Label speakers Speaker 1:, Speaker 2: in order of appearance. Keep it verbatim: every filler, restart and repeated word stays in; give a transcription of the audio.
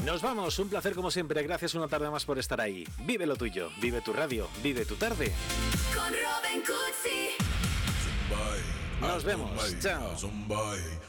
Speaker 1: Nos vamos, un placer como siempre. Gracias una tarde más por estar ahí. Vive lo tuyo, vive tu radio, vive tu tarde.
Speaker 2: Con Robin Cootsy.
Speaker 1: Nos vemos, chao.